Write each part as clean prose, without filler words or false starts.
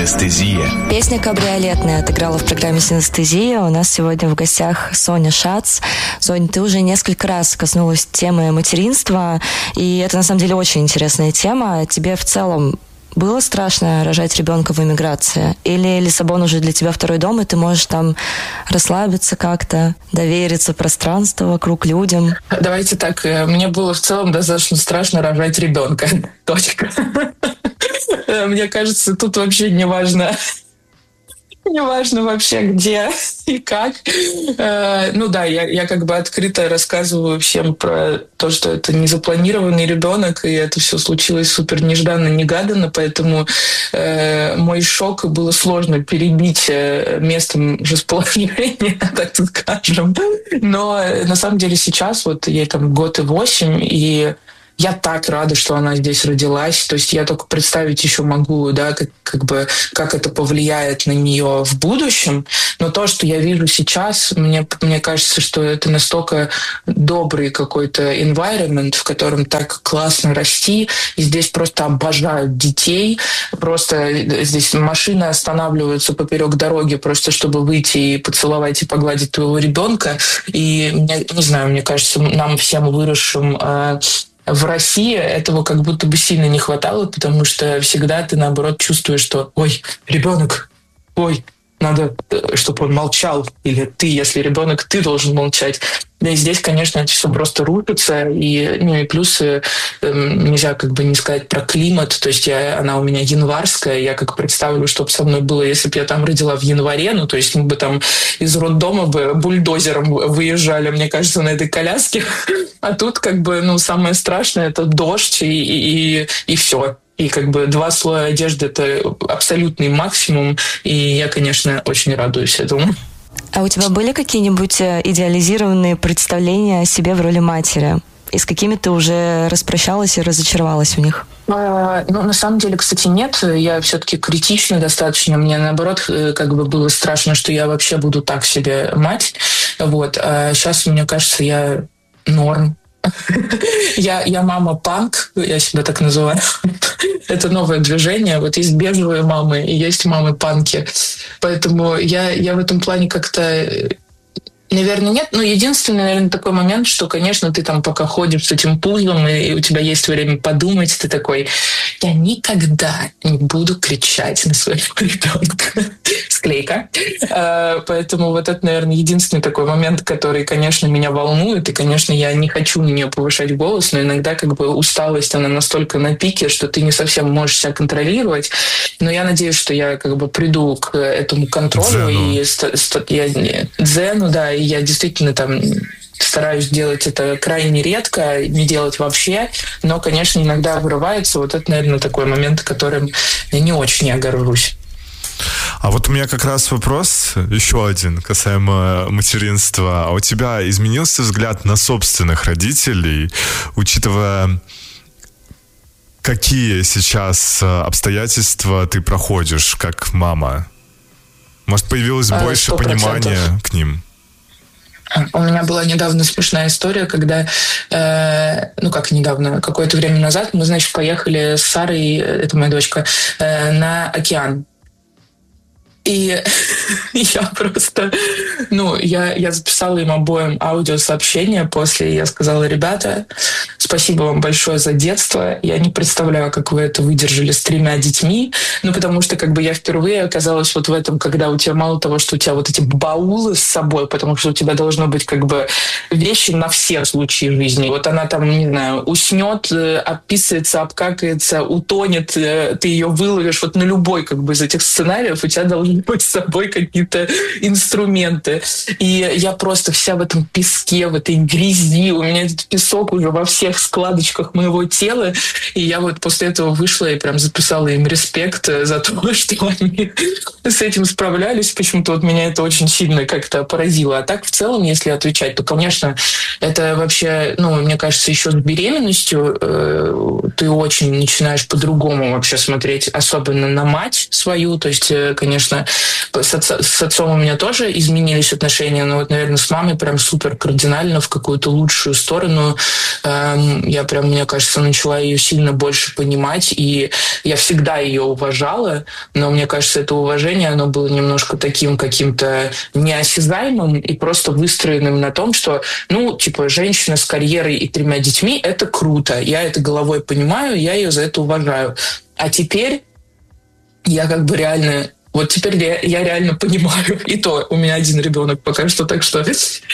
Синестезия. Песня «Кабриолетная» отыграла в программе «Синестезия». У нас сегодня в гостях Соня Шац. Соня, ты уже несколько раз коснулась темы материнства, и это на самом деле очень интересная тема. Тебе в целом было страшно рожать ребенка в эмиграции? Или Лиссабон уже для тебя второй дом, и ты можешь там расслабиться как-то, довериться пространству вокруг, людям? Давайте так, мне было в целом достаточно страшно рожать ребенка. Точка. Мне кажется, тут вообще не важно вообще где и как. Ну да, я как бы открыто рассказываю всем про то, что это незапланированный ребенок, и это все случилось супер нежданно-негаданно, поэтому мой шок было сложно перебить местом расположения, так скажем. Но на самом деле сейчас вот ей там 1 и 8, и я так рада, что она здесь родилась. То есть я только представить еще могу, да, как это повлияет на нее в будущем. Но то, что я вижу сейчас, мне кажется, что это настолько добрый какой-то environment, в котором так классно расти. И здесь просто обожают детей. Просто здесь машины останавливаются поперек дороги, просто чтобы выйти и поцеловать и погладить твоего ребенка. И, не знаю, мне кажется, нам всем выросшим в России этого как будто бы сильно не хватало, потому что всегда ты, наоборот, чувствуешь, что «Ой, ребенок, ой, надо, чтобы он молчал», или «Ты, если ребенок, ты должен молчать». Да и здесь, конечно, это все просто рушится, и плюс нельзя как бы не сказать про климат, то есть она у меня январская, я как представлю, что бы со мной было, если бы я там родила в январе, то есть мы бы там из роддома бы бульдозером выезжали, мне кажется, на этой коляске, а тут как бы, самое страшное — это дождь и все. И как бы 2 слоя одежды — это абсолютный максимум, и я, конечно, очень радуюсь этому. А у тебя были какие-нибудь идеализированные представления о себе в роли матери? И с какими ты уже распрощалась и разочаровалась в них? На самом деле, кстати, нет. Я все-таки критична достаточно. Мне, наоборот, как бы было страшно, что я вообще буду так себе мать. Вот. А сейчас, мне кажется, я норм. Я мама-панк, я себя так называю. Это новое движение. Вот есть бежевые мамы и есть мамы-панки. Поэтому я в этом плане как-то... Наверное, нет. Единственный, наверное, такой момент, что, конечно, ты там пока ходишь с этим пузлом, и у тебя есть время подумать, ты такой: я никогда не буду кричать на своего ребенка. Склейка. Поэтому вот это, наверное, единственный такой момент, который, конечно, меня волнует, и, конечно, я не хочу на нее повышать голос, но иногда как бы усталость, она настолько на пике, что ты не совсем можешь себя контролировать. Но я надеюсь, что я как бы приду к этому контролю дзену, да, и я действительно там стараюсь делать это крайне редко, не делать вообще, но, конечно, иногда вырывается. Вот это, наверное, такой момент, которым я не очень я горжусь. А вот у меня как раз вопрос еще один касаемо материнства. А у тебя изменился взгляд на собственных родителей, учитывая, какие сейчас обстоятельства ты проходишь как мама? Может, появилось больше 100%. Понимания к ним? У меня была недавно смешная история, когда, какое-то время назад мы, значит, поехали с Сарой, это моя дочка, на океан. И я просто, я записала им обоим аудиосообщение после, я сказала: ребята, спасибо вам большое за детство, я не представляю, как вы это выдержали с 3 детьми, потому что как бы я впервые оказалась вот в этом, когда у тебя мало того, что у тебя вот эти баулы с собой, потому что у тебя должно быть как бы вещи на все случаи жизни. Вот она там, не знаю, уснет, описывается, обкакается, утонет, ты ее выловишь, вот на любой как бы из этих сценариев у тебя должны быть с собой какие-то инструменты. И я просто вся в этом песке, в этой грязи. У меня этот песок уже во всех складочках моего тела. И я вот после этого вышла и прям записала им респект за то, что они с этим справлялись. Почему-то вот меня это очень сильно как-то поразило. А так в целом, если отвечать, то, конечно, это вообще, мне кажется, еще с беременностью ты очень начинаешь по-другому вообще смотреть, особенно на мать свою. То есть, конечно, с отцом у меня тоже изменились отношения, но вот, наверное, с мамой прям супер кардинально в какую-то лучшую сторону. потом я прям, мне кажется, начала ее сильно больше понимать, и я всегда ее уважала, но мне кажется, это уважение, оно было немножко таким каким-то неосязаемым и просто выстроенным на том, что, женщина с карьерой и 3 детьми — это круто, я это головой понимаю, я ее за это уважаю. А теперь я как бы реально... Вот теперь я реально понимаю. И то у меня 1 ребенок пока что. Так что,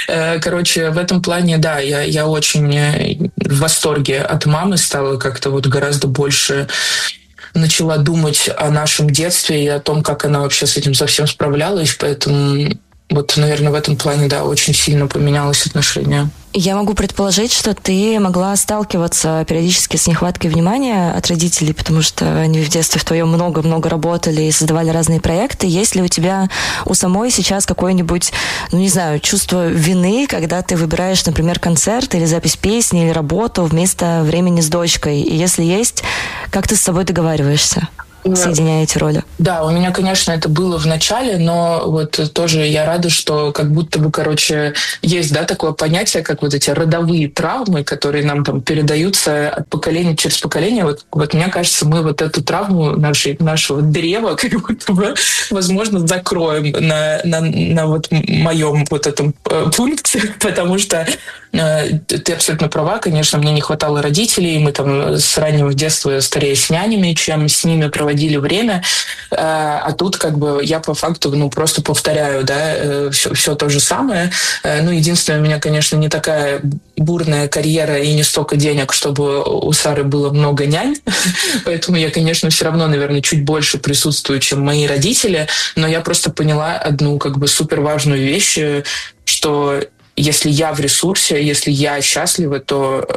в этом плане, да, я очень в восторге от мамы стала, как-то вот гораздо больше начала думать о нашем детстве и о том, как она вообще с этим совсем справлялась. Поэтому вот, наверное, в этом плане, да, очень сильно поменялось отношение. Я могу предположить, что ты могла сталкиваться периодически с нехваткой внимания от родителей, потому что они в детстве в твоем много-много работали и создавали разные проекты. Есть ли у тебя у самой сейчас какое-нибудь, чувство вины, когда ты выбираешь, например, концерт или запись песни или работу вместо времени с дочкой? И если есть, как ты с собой договариваешься? Соединяя эти роли? Да, у меня, конечно, это было в начале, но вот тоже я рада, что как будто бы, есть, да, такое понятие, как вот эти родовые травмы, которые нам там передаются от поколения через поколение. Вот мне кажется, мы вот эту травму нашего древа как будто бы, возможно, закроем на вот моем вот этом пункте, потому что ты абсолютно права, конечно, мне не хватало родителей, мы там с раннего детства скорее с нянями, чем с ними проводили время, а тут я по факту просто повторяю, да, все то же самое. Единственное, у меня, конечно, не такая бурная карьера и не столько денег, чтобы у Сары было много нянь, поэтому я, конечно, все равно, наверное, чуть больше присутствую, чем мои родители, но я просто поняла одну супер важную вещь, что если я в ресурсе, если я счастлива, то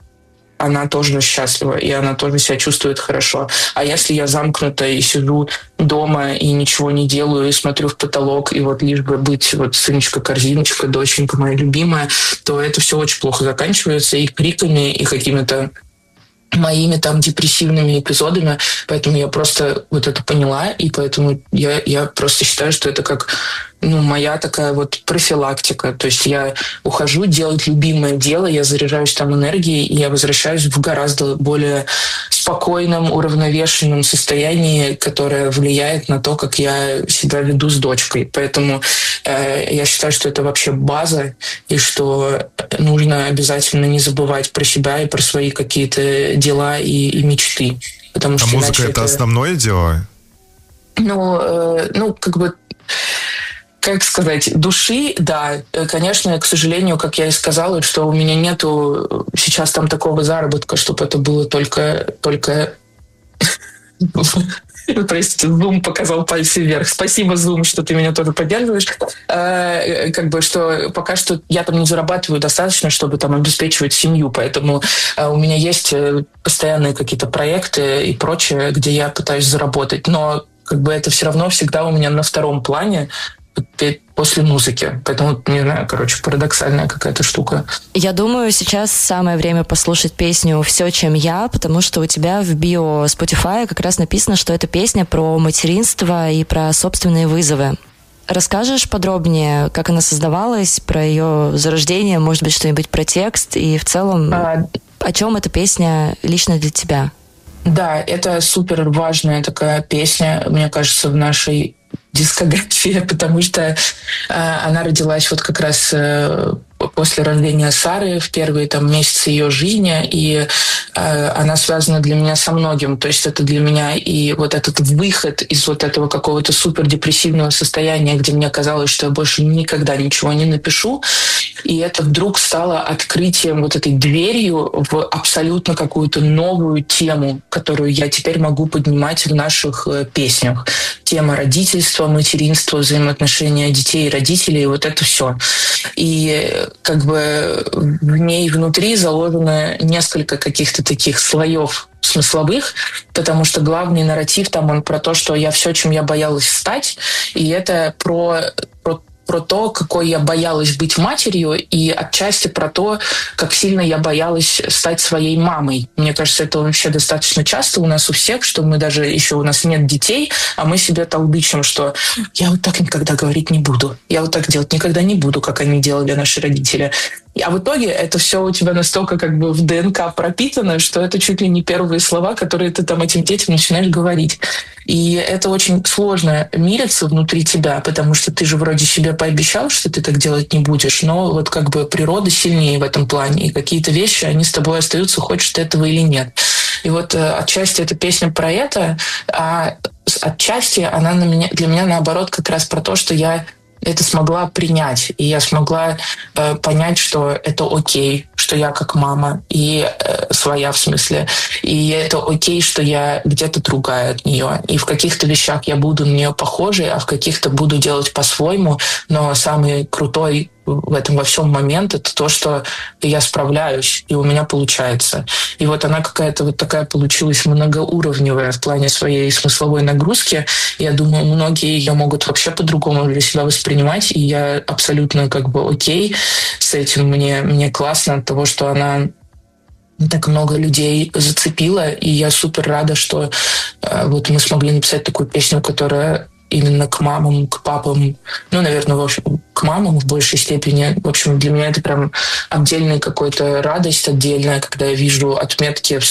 она тоже счастлива, и она тоже себя чувствует хорошо. А если я замкнута и сижу дома и ничего не делаю, и смотрю в потолок, и вот лишь бы быть вот сыночка-корзиночка, доченька моя любимая, то это все очень плохо заканчивается и криками, и какими-то моими там депрессивными эпизодами. Поэтому я просто вот это поняла, и поэтому я просто считаю, что это как моя такая вот профилактика. То есть я ухожу делать любимое дело, я заряжаюсь там энергией, и я возвращаюсь в гораздо более спокойном, уравновешенном состоянии, которое влияет на то, как я себя веду с дочкой. Поэтому я считаю, что это вообще база, и что нужно обязательно не забывать про себя и про свои какие-то дела и мечты. Потому что музыка — это основное дело? Как сказать, души, да. Конечно, к сожалению, как я и сказала, что у меня нету сейчас там такого заработка, чтобы это было только... Простите, Zoom показал пальцы вверх. Спасибо, Zoom, что ты меня тоже поддерживаешь. Что пока что я там не зарабатываю достаточно, чтобы там обеспечивать семью, поэтому у меня есть постоянные какие-то проекты и прочее, где я пытаюсь заработать, но это все равно всегда у меня на втором плане после музыки. Поэтому, не знаю, парадоксальная какая-то штука. Я думаю, сейчас самое время послушать песню «Все, чем я», потому что у тебя в био Spotify как раз написано, что это песня про материнство и про собственные вызовы. Расскажешь подробнее, как она создавалась, про ее зарождение, может быть, что-нибудь про текст и в целом, о чем эта песня лично для тебя? Да, это супер важная такая песня, мне кажется, в нашей дискографии, потому что она родилась вот как раз после рождения Сары, в первые месяцы ее жизни, и она связана для меня со многим. То есть это для меня и вот этот выход из вот этого какого-то супердепрессивного состояния, где мне казалось, что я больше никогда ничего не напишу, и это вдруг стало открытием вот этой дверью в абсолютно какую-то новую тему, которую я теперь могу поднимать в наших песнях. Тема родительства, материнства, взаимоотношения детей и родителей, вот это все. И в ней внутри заложено несколько каких-то таких слоев смысловых, потому что главный нарратив там, он про то, что я все, чем я боялась стать, и это про про то, какой я боялась быть матерью, и отчасти про то, как сильно я боялась стать своей мамой. Мне кажется, это вообще достаточно часто у нас у всех, что мы даже еще у нас нет детей, а мы себе толдычим, что я вот так никогда говорить не буду, я вот так делать никогда не буду, как они делали наши родители. А в итоге это все у тебя настолько как бы в ДНК пропитано, что это чуть ли не первые слова, которые ты там этим детям начинаешь говорить. И это очень сложно мириться внутри тебя, потому что ты же вроде себе пообещал, что ты так делать не будешь, но вот как бы природа сильнее в этом плане, и какие-то вещи, они с тобой остаются, хочешь ты этого или нет. И вот отчасти эта песня про это, а отчасти она для меня наоборот как раз про то, что я это смогла принять, и я смогла понять, что это окей, что я как мама, и своя в смысле, и это окей, что я где-то другая от нее, и в каких-то вещах я буду на нее похожей, а в каких-то буду делать по-своему, но самый крутой в этом во всем момент это то, что я справляюсь, и у меня получается. И вот она какая-то вот такая получилась многоуровневая в плане своей смысловой нагрузки. Я думаю, многие ее могут вообще по-другому для себя воспринимать, и я абсолютно как бы окей с этим. Мне классно от того, что она так много людей зацепила, и я супер рада, что вот мы смогли написать такую песню, которая именно к мамам, к папам, ну, наверное, в общем, к мамам в большей степени. В общем, для меня это прям отдельная какая-то радость отдельная, когда я вижу отметки